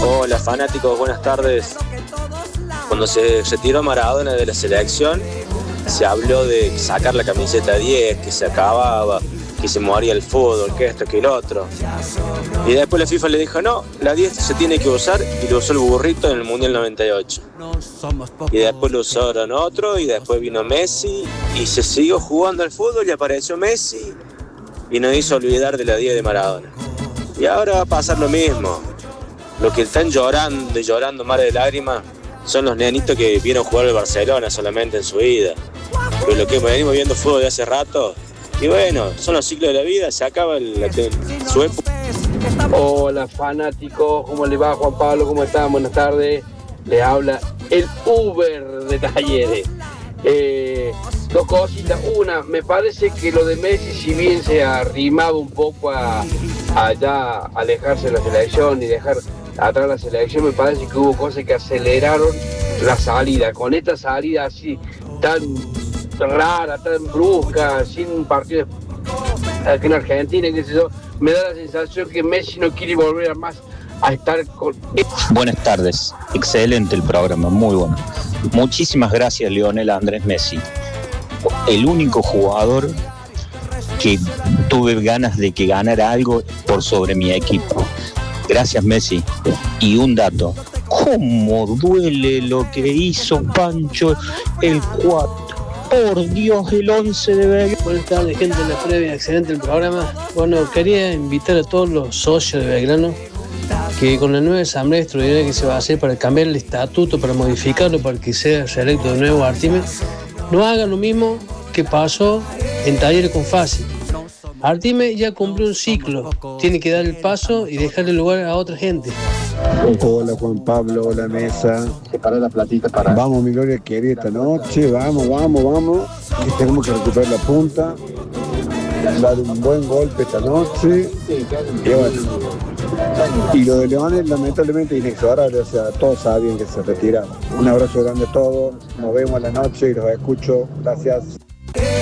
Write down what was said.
Hola fanáticos, buenas tardes. Cuando se retiró Maradona de la selección, se habló de sacar la camiseta 10, que se acababa, que se moría el fútbol, que esto, que el otro. Y después la FIFA le dijo, no, la 10 se tiene que usar, y lo usó el burrito en el Mundial 98. Y después lo usaron otro, y después vino Messi, y se siguió jugando al fútbol, y apareció Messi, y nos hizo olvidar de la 10 de Maradona. Y ahora va a pasar lo mismo. Los que están llorando y llorando mar de lágrimas son los nenitos que vieron jugar al Barcelona solamente en su vida. Pero lo que venimos viendo fútbol de hace rato, y bueno, son los ciclos de la vida, se acaba su época. Hola fanáticos, ¿cómo le va Juan Pablo? ¿Cómo están? Buenas tardes. Les habla el Uber de Talleres. Dos cositas. Una, me parece que lo de Messi, si bien se arrimaba un poco a ya alejarse de la selección y dejar atrás la selección, me parece que hubo cosas que aceleraron la salida. Con esta salida así tan rara, tan brusca, sin un partido aquí en Argentina, qué sé yo, me da la sensación que Messi no quiere volver más a estar con... Buenas tardes, excelente el programa, muy bueno. Muchísimas gracias, Lionel Andrés Messi. El único jugador que tuve ganas de que ganara algo por sobre mi equipo. Gracias, Messi. Y un dato, ¿cómo duele lo que hizo Pancho el 4? Por Dios, el 11 de Belgrano. Buenas tardes, gente de la previa, excelente el programa. Bueno, quería invitar a todos los socios de Belgrano que con la nueva asamblea extraordinaria que se va a hacer para cambiar el estatuto, para modificarlo, para que sea reelecto de nuevo Artime, no hagan lo mismo que pasó en Talleres con Fácil. Artime ya cumplió un ciclo, tiene que dar el paso y dejarle lugar a otra gente. Hola Juan Pablo, hola mesa. Separa la platita para... Vamos, mi gloria querida, esta noche, vamos, que tenemos que recuperar la punta, dar un buen golpe esta noche, y bueno. Y lo de Leones, lamentablemente, inexorable, o sea, todos sabían que se retiraba. Un abrazo grande a todos, nos vemos a la noche y los escucho, gracias.